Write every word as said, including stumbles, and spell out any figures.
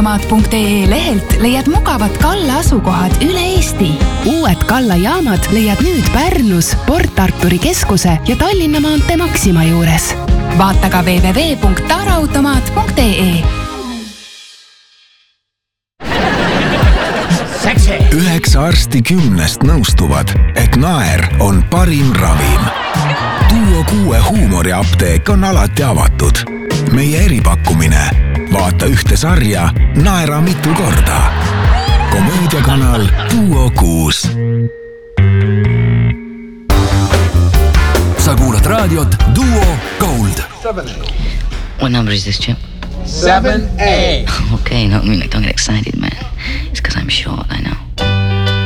taraautomaat punkt ee lehelt leiad mugavad Kalla asukohad üle Eesti. Uued Kalla jaamad leiad nüüd Pärnus, Port Arturi keskuse ja Tallinna maantee Maxima juures. Vaata ka double-u double-u double-u punkt taraautomaat punkt ee. Üheksa arsti kümnest nõustuvad, et naer on parim ravim. Duo kuue huumoriapteek on alati avatud. Meie eripakkumine. Vaata ühte sarja, naera mitu korda. Komöödiakanal Duo kuus. Sa kuulad raadiot Duo Gold. What number is this, Chip? seven A. Okay, no, I mean, like, don't get excited, man. It's because I'm short, I know.